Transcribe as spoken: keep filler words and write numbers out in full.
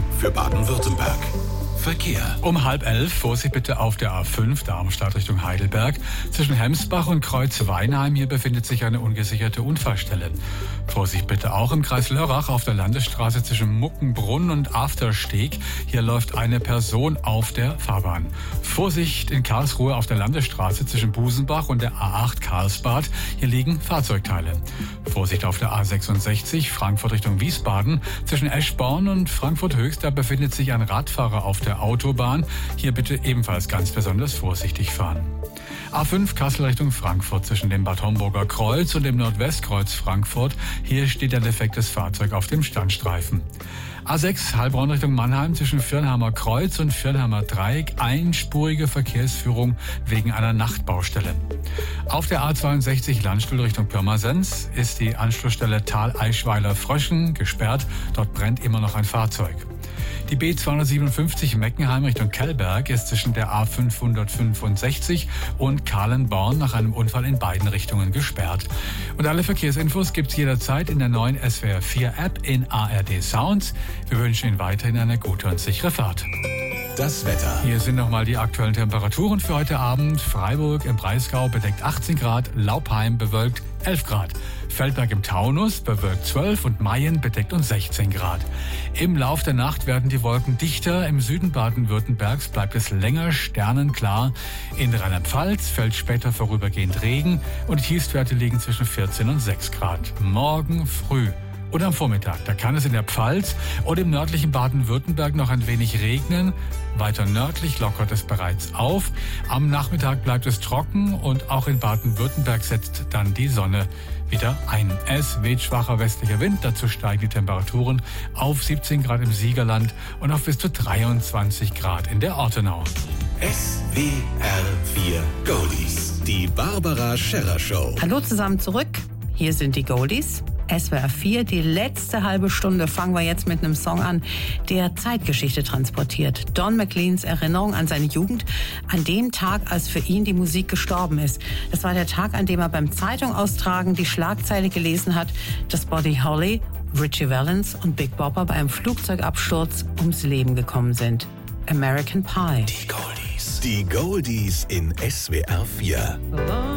für Baden-Württemberg. Verkehr. Um halb elf, Vorsicht bitte auf der A fünf, Darmstadt Richtung Heidelberg. Zwischen Hemsbach und Kreuz-Weinheim, hier befindet sich eine ungesicherte Unfallstelle. Vorsicht bitte auch im Kreis Lörrach auf der Landesstraße zwischen Muckenbrunn und Aftersteg. Hier läuft eine Person auf der Fahrbahn. Vorsicht in Karlsruhe auf der Landesstraße zwischen Busenbach und der A acht Karlsbad. Hier liegen Fahrzeugteile. Vorsicht auf der A sechsundsechzig, Frankfurt Richtung Wiesbaden. Zwischen Eschborn und Frankfurt Höchst, da befindet sich ein Radfahrer auf der Autobahn. Hier bitte ebenfalls ganz besonders vorsichtig fahren. A fünf Kassel Richtung Frankfurt zwischen dem Bad Homburger Kreuz und dem Nordwestkreuz Frankfurt. Hier steht ein defektes Fahrzeug auf dem Standstreifen. A sechs Heilbronn Richtung Mannheim zwischen Firnheimer Kreuz und Firnheimer Dreieck. Einspurige Verkehrsführung wegen einer Nachtbaustelle. Auf der A zweiundsechzig Landstuhl Richtung Pirmasens ist die Anschlussstelle Tal-Eichweiler-Fröschen gesperrt. Dort brennt immer noch ein Fahrzeug. Die B zweihundertsiebenundfünfzig Meckenheim Richtung Kellberg ist zwischen der A fünfhundertfünfundsechzig und Kahlenborn nach einem Unfall in beiden Richtungen gesperrt. Und alle Verkehrsinfos gibt's jederzeit in der neuen S W R vier App in A R D Sounds. Wir wünschen Ihnen weiterhin eine gute und sichere Fahrt. Das Wetter. Hier sind nochmal die aktuellen Temperaturen für heute Abend. Freiburg im Breisgau bedeckt achtzehn Grad, Laupheim bewölkt elf Grad. Feldberg im Taunus bewölkt zwölf und Mayen bedeckt uns sechzehn Grad. Im Lauf der Nacht werden die Wolken dichter. Im Süden Baden-Württembergs bleibt es länger sternenklar. In Rheinland-Pfalz fällt später vorübergehend Regen und die Tiefstwerte liegen zwischen vierzehn und sechs Grad. Morgen früh und am Vormittag, da kann es in der Pfalz und im nördlichen Baden-Württemberg noch ein wenig regnen. Weiter nördlich lockert es bereits auf. Am Nachmittag bleibt es trocken und auch in Baden-Württemberg setzt dann die Sonne wieder ein. Es weht schwacher westlicher Wind, dazu steigen die Temperaturen auf siebzehn Grad im Siegerland und auf bis zu dreiundzwanzig Grad in der Ortenau. S W R vier Goldies, die Barbara Scherrer Show. Hallo zusammen zurück, hier sind die Goldies. S W R vier, die letzte halbe Stunde fangen wir jetzt mit einem Song an, der Zeitgeschichte transportiert. Don McLeans Erinnerung an seine Jugend, an dem Tag, als für ihn die Musik gestorben ist. Das war der Tag, an dem er beim Zeitung austragen die Schlagzeile gelesen hat, dass Buddy Holly, Ritchie Valens und Big Bopper bei einem Flugzeugabsturz ums Leben gekommen sind. American Pie. Die Goldies. Die Goldies in S W R vier.